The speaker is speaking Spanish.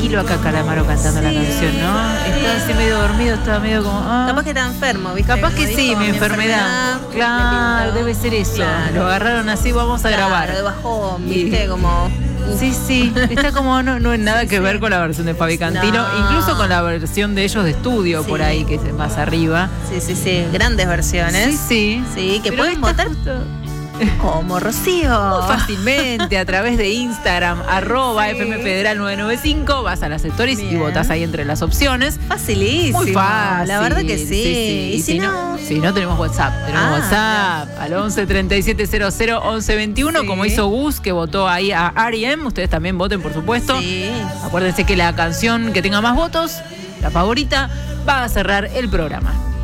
tranquilo acá Calamaro cantando la canción, ¿no? Estaba así medio dormido, estaba medio como... Capaz que está enfermo, ¿viste? Capaz Como que sí, dijo, mi enfermedad. Claro, debe ser eso. Claro. Lo agarraron así, vamos a grabar. De bajón, ¿viste? Como... Sí, está como no es nada que ver con la versión de Fabi Cantilo, incluso con la versión de ellos de estudio por ahí, que es más arriba. Sí, grandes versiones. Sí, que pero pueden votar como Rocío. muy fácilmente a través de Instagram, @FMFederal995, vas a las stories y votás ahí entre las opciones. Facilísimo. Muy fácil. La verdad que sí. Y si no, tenemos WhatsApp. WhatsApp al 11 37 00 11 21, como hizo Gus, que votó ahí a R.E.M. Ustedes también voten, por supuesto. Sí. Acuérdense que la canción que tenga más votos, la favorita, va a cerrar el programa.